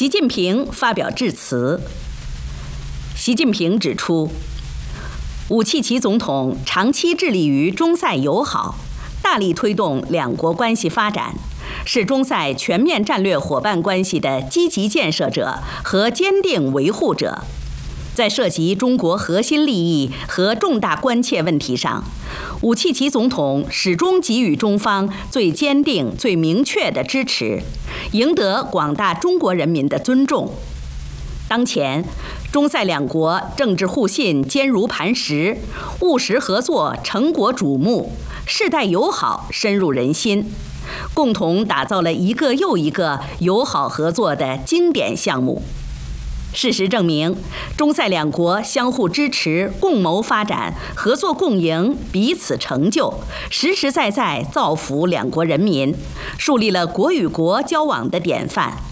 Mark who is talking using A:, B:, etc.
A: 习近平发表致辞。习近平指出，武契奇总统长期致力于中塞友好，大力推动两国关系发展，是中塞全面战略伙伴关系的积极建设者和坚定维护者。在涉及中国核心利益和重大关切问题上，武契奇总统始终给予中方最坚定、最明确的支持，赢得广大中国人民的尊重。当前，中塞两国政治互信坚如磐石，务实合作成果瞩目，世代友好深入人心，共同打造了一个又一个友好合作的经典项目。事实证明，中塞两国相互支持、共谋发展、合作共赢、彼此成就，实实在在造福两国人民，树立了国与国交往的典范。